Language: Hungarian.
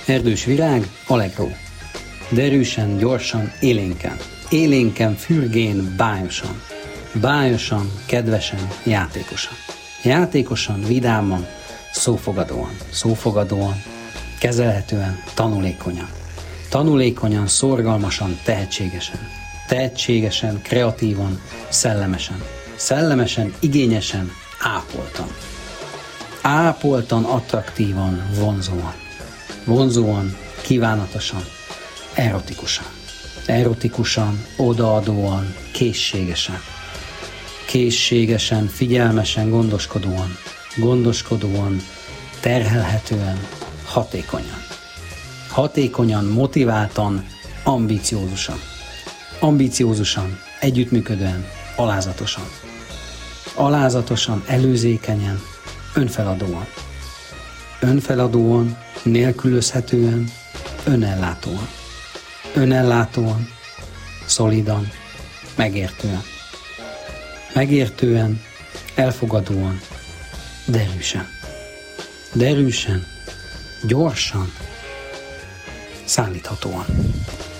Erdős virág, Allegro. Derűsen, gyorsan, élénken. Élénken, fürgén, bályosan. Bályosan, kedvesen, játékosan. Játékosan, vidáman, szófogadóan. Szófogadóan, kezelhetően, tanulékonyan. Tanulékonyan, szorgalmasan, tehetségesen. Tehetségesen, kreatívan, szellemesen. Szellemesen, igényesen, ápoltan. Ápoltan, attraktívan, vonzóan. Vonzóan, kívánatosan, erotikusan. Erotikusan, odaadóan, készségesen. Készségesen, figyelmesen, gondoskodóan. Gondoskodóan, terhelhetően, hatékonyan. Hatékonyan, motiváltan, ambiciózusan. Ambiciózusan, együttműködően, alázatosan. Alázatosan, előzékenyen, önfeladóan. Önfeladóan, nélkülözhetően, önellátóan. Önellátóan, szolidan, megértően. Megértően, elfogadóan, derűsen. Derűsen, gyorsan, szállíthatóan.